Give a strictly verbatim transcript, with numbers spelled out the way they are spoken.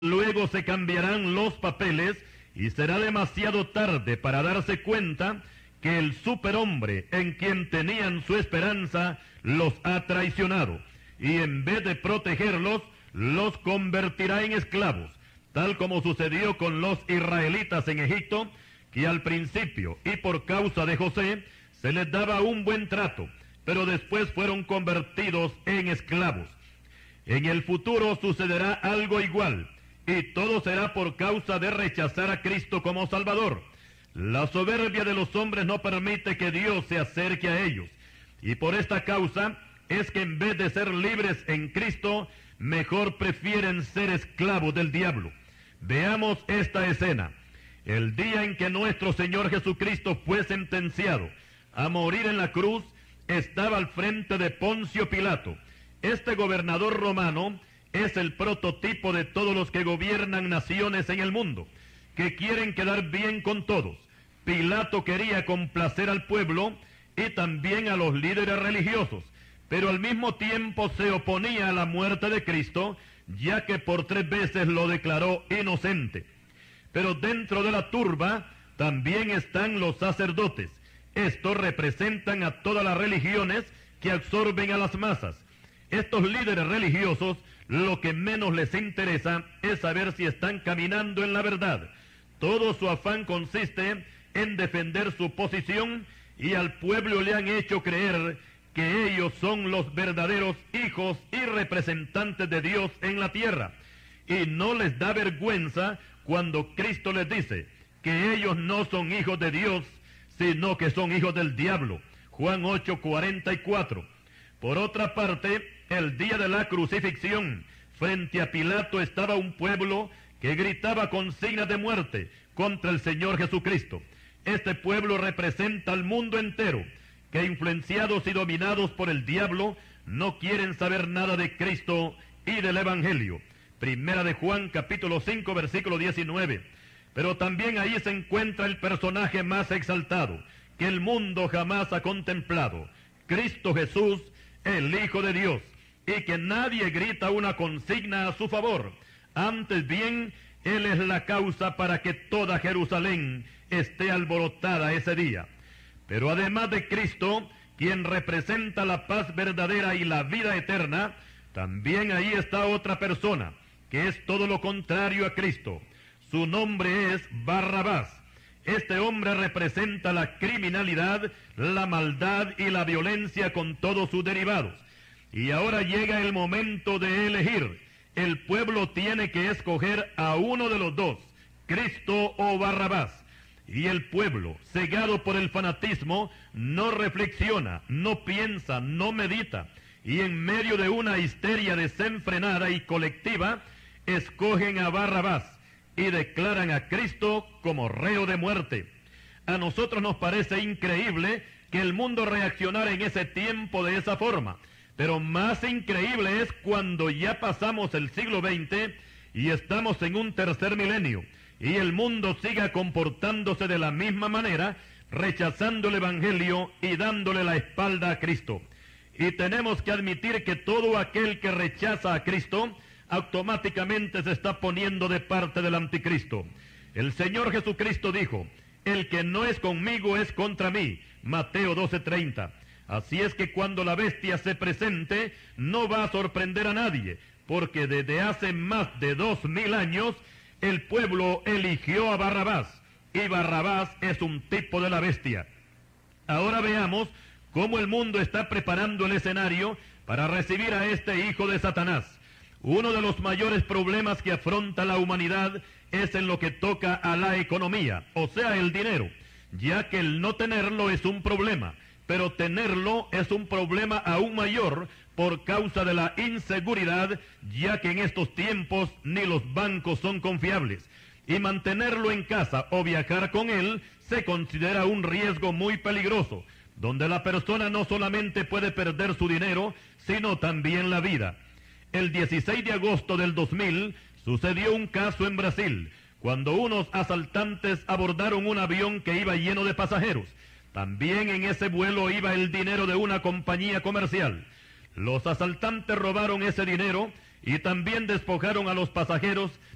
Luego se cambiarán los papeles y será demasiado tarde para darse cuenta que el superhombre en quien tenían su esperanza los ha traicionado, y en vez de protegerlos, los convertirá en esclavos, tal como sucedió con los israelitas en Egipto, que al principio y por causa de José se les daba un buen trato, pero después fueron convertidos en esclavos. En el futuro sucederá algo igual, y todo será por causa de rechazar a Cristo como Salvador. La soberbia de los hombres no permite que Dios se acerque a ellos, y por esta causa es que en vez de ser libres en Cristo, mejor prefieren ser esclavos del diablo. Veamos esta escena. El día en que nuestro Señor Jesucristo fue sentenciado a morir en la cruz, estaba al frente de Poncio Pilato. Este gobernador romano es el prototipo de todos los que gobiernan naciones en el mundo, que quieren quedar bien con todos. Pilato quería complacer al pueblo y también a los líderes religiosos, pero al mismo tiempo se oponía a la muerte de Cristo, ya que por tres veces lo declaró inocente. Pero dentro de la turba también están los sacerdotes. Estos representan a todas las religiones que absorben a las masas. Estos líderes religiosos, lo que menos les interesa es saber si están caminando en la verdad. Todo su afán consiste en defender su posición, y al pueblo le han hecho creer que ellos son los verdaderos hijos y representantes de Dios en la tierra. Y no les da vergüenza cuando Cristo les dice que ellos no son hijos de Dios, sino que son hijos del diablo. Juan ocho, cuarenta y cuatro. Por otra parte, el día de la crucifixión, frente a Pilato estaba un pueblo que gritaba consignas de muerte contra el Señor Jesucristo. Este pueblo representa al mundo entero, que influenciados y dominados por el diablo, no quieren saber nada de Cristo y del Evangelio. Primera de Juan, capítulo cinco, versículo diecinueve. Pero también ahí se encuentra el personaje más exaltado que el mundo jamás ha contemplado, Cristo Jesús, el Hijo de Dios, y que nadie grita una consigna a su favor. Antes bien, Él es la causa para que toda Jerusalén esté alborotada ese día. Pero además de Cristo, quien representa la paz verdadera y la vida eterna, también ahí está otra persona, que es todo lo contrario a Cristo. Su nombre es Barrabás. Este hombre representa la criminalidad, la maldad y la violencia con todos sus derivados. Y ahora llega el momento de elegir. El pueblo tiene que escoger a uno de los dos, Cristo o Barrabás. Y el pueblo, cegado por el fanatismo, no reflexiona, no piensa, no medita, y en medio de una histeria desenfrenada y colectiva, escogen a Barrabás y declaran a Cristo como reo de muerte. A nosotros nos parece increíble que el mundo reaccionara en ese tiempo de esa forma, pero más increíble es cuando ya pasamos el siglo veinte y estamos en un tercer milenio, y el mundo siga comportándose de la misma manera, rechazando el Evangelio y dándole la espalda a Cristo. Y tenemos que admitir que todo aquel que rechaza a Cristo automáticamente se está poniendo de parte del anticristo. El Señor Jesucristo dijo: el que no es conmigo es contra mí, Mateo doce, treinta. Así es que cuando la bestia se presente, no va a sorprender a nadie, porque desde hace más de dos mil años, el pueblo eligió a Barrabás, y Barrabás es un tipo de la bestia. Ahora veamos cómo el mundo está preparando el escenario para recibir a este hijo de Satanás. Uno de los mayores problemas que afronta la humanidad es en lo que toca a la economía, o sea, el dinero, ya que el no tenerlo es un problema, pero tenerlo es un problema aún mayor por causa de la inseguridad, ya que en estos tiempos ni los bancos son confiables, y mantenerlo en casa o viajar con él se considera un riesgo muy peligroso, donde la persona no solamente puede perder su dinero, sino también la vida. El dieciséis de agosto del dos mil sucedió un caso en Brasil, cuando unos asaltantes abordaron un avión que iba lleno de pasajeros. También en ese vuelo iba el dinero de una compañía comercial. Los asaltantes robaron ese dinero y también despojaron a los pasajeros